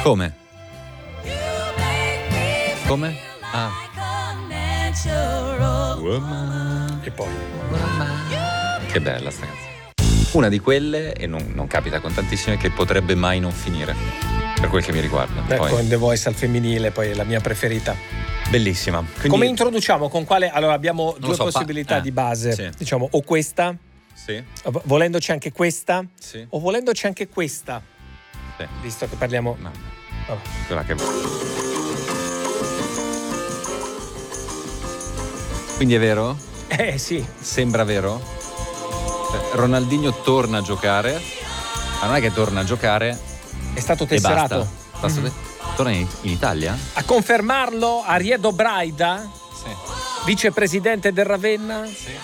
Come? Come? Ah. E poi Che bella sta canzone. Una di quelle, e non capita con tantissime, che potrebbe mai non finire, per quel che mi riguarda. con The Voice al femminile, poi è la mia preferita. Bellissima. Quindi, Come introduciamo? Con quale? Allora abbiamo due so, possibilità di base. sì. Diciamo o questa, Sì, volendoci anche questa, sì, o volendoci anche questa, sì. visto che parliamo. No, Vabbè. quella che... Quindi è vero? Sì. Sembra vero? Ronaldinho torna a giocare, ma non è che torna a giocare È stato e tesserato. basta. Torna in Italia? A confermarlo Ariedo Braida, Sì. vicepresidente del Ravenna. Sì.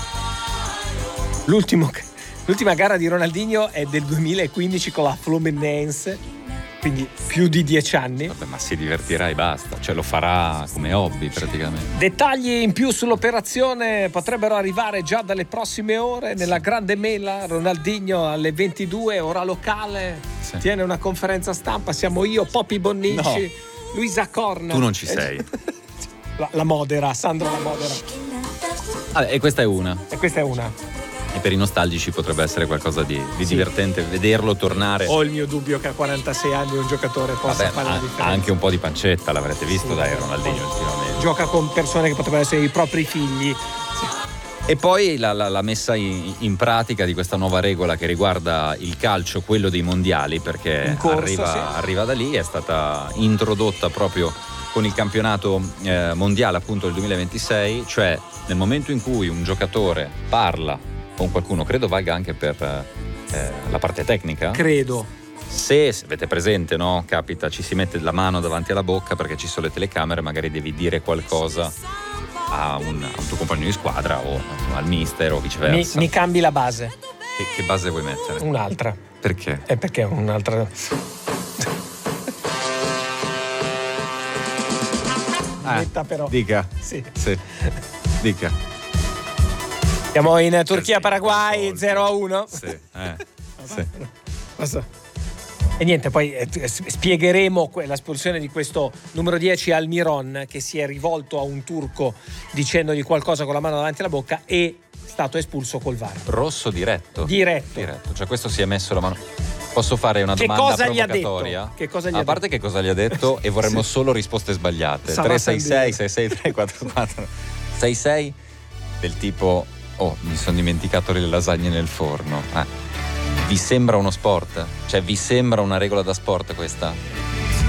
L'ultima gara di Ronaldinho è del 2015 con la Fluminense, quindi più di 10 anni. Vabbè, ma si divertirà e basta, cioè lo farà come hobby praticamente. Dettagli in più sull'operazione potrebbero arrivare già dalle prossime ore. Nella Grande Mela, Ronaldinho alle 22, ora locale, Sì. tiene una conferenza stampa. Siamo io, Popi Bonnici, Luisa Corna. Tu non ci sei. La modera, Sandro la modera. Vabbè, e questa è una. E questa è una. E per i nostalgici potrebbe essere qualcosa di divertente vederlo tornare. Ho il mio dubbio che a 46 anni un giocatore possa Vabbè, fare la differenza. anche un po' di pancetta l'avrete visto, Sì, dai, Ronaldinho ultimamente. Gioca con persone che potrebbero essere i propri figli. E poi la messa in pratica di questa nuova regola che riguarda il calcio, quello dei mondiali, perché In corso, arriva da lì, è stata introdotta proprio con il campionato mondiale appunto del 2026, cioè nel momento in cui un giocatore parla con qualcuno, credo valga anche per la parte tecnica. Credo. Se avete presente, no? Capita, ci si mette la mano davanti alla bocca perché ci sono le telecamere, magari devi dire qualcosa a un tuo compagno di squadra o al mister o viceversa. Mi cambi la base. Che base vuoi mettere? Un'altra. Perché? Perché un'altra? Netta però. Dica. Sì. Dica. Siamo in Turchia-Paraguay 0-1. Sì. Sì. E niente, poi spiegheremo l'espulsione di questo numero 10 Almiron, che si è rivolto a un turco dicendogli qualcosa con la mano davanti alla bocca e è stato espulso col VAR. Rosso diretto. Cioè questo si è messo la mano. Posso fare una domanda provocatoria? Che cosa gli ha A detto? parte che cosa gli ha detto e vorremmo solo risposte sbagliate. 366 66 344 66 del tipo mi sono dimenticato le lasagne nel forno. Vi sembra uno sport? Cioè vi sembra una regola da sport questa?